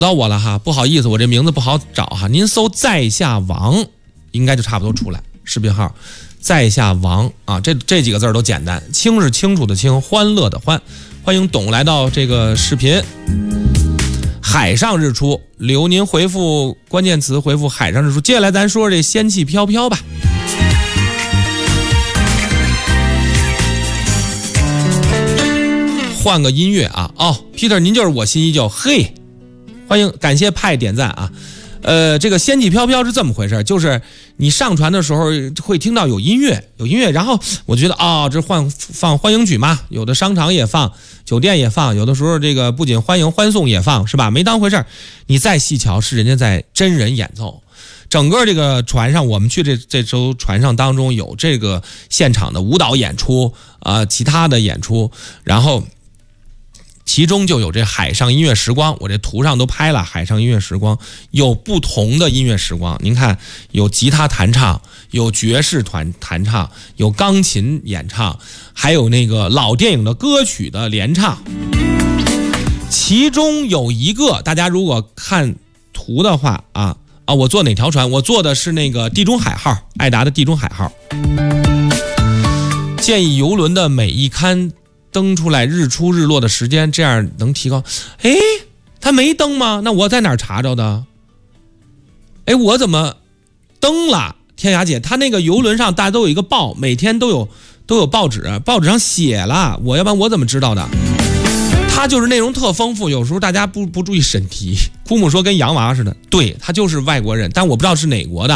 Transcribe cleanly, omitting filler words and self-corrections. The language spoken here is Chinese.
到我了哈，不好意思，我这名字不好找哈，您搜在下王应该就差不多出来，视频号在下王啊，这几个字都简单，清是清楚的清，欢乐的欢，欢迎董来到这个视频。海上日出，留您回复关键词，回复海上日出。接下来咱说这仙气飘飘吧。换个音乐啊，Peter 您就是我心依旧，嘿，欢迎，感谢派点赞啊。这个仙气飘飘是这么回事，就是你上传的时候会听到有音乐，然后我觉得这放欢迎曲嘛，有的商场也放，酒店也放，有的时候这个不仅欢迎欢送也放，是吧？没当回事，你再细瞧是人家在真人演奏。整个这个船上，我们去这艘船上当中有这个现场的舞蹈演出其他的演出，然后其中就有这海上音乐时光，我这图上都拍了海上音乐时光，有不同的音乐时光。您看，有吉他弹唱，有爵士弹唱，有钢琴演唱，还有那个老电影的歌曲的联唱。其中有一个，大家如果看图的话我坐哪条船？我坐的是那个地中海号，爱达的地中海号。建议游轮的每一刊登出来日出日落的时间，这样能提高。他没登吗？那我在哪儿查着的？我怎么登了？天涯姐，他那个游轮上大家都有一个报，每天都有报纸，报纸上写了，要不然我怎么知道的？他就是内容特丰富，有时候大家不注意审题。库姆说跟洋娃似的，对，他就是外国人，但我不知道是哪国的。